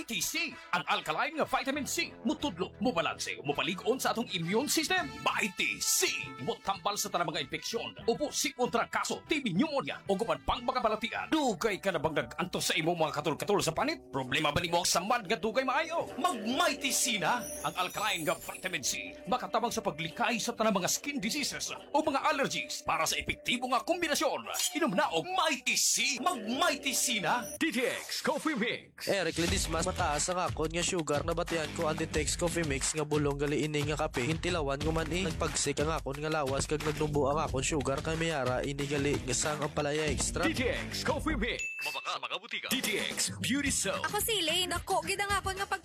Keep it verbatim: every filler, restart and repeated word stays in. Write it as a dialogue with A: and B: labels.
A: Mighty C, ang alkaline nga vitamin C, mutudlo, mubalanse, mupalig-on sa atong immune system. Mighty C, mutambal sa tanang mga infeksyon, upo si kontra kaso, T B pneumonia, o gupan pang mga balatian. Dugay ka na bang nag-anto sa imong mga katul-katul sa panit? Problema ba ni mo ang samad nga dugay maayo? Mag-Mighty C na! Ang alkaline nga vitamin C, makatabang sa paglikay sa tanang mga skin diseases o mga allergies para sa epektibo nga kombinasyon. Inom na og Mighty C, mag-Mighty C na! D T X Coffee Mix.
B: Eric Lidis mas mataas ang akon nga sugar na batian ko ang Ditex Coffee Mix nga bulong gali ini nga kape hintilawan ko man eh nagpagsik ang akon nga lawas kag nagnumbo ang akon sugar kay mayara ini gali nga sang ang palaya extra.
A: D T X Coffee Mix. Mabaka mga butika. D T X Beauty Soap.
C: Ako si Elaine. Ako, gid ang akon nga pag